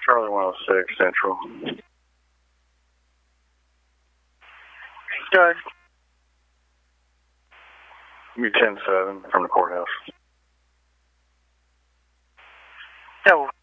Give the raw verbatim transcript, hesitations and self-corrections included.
Charlie one oh six Central. Good. Give me ten seven from the courthouse. No.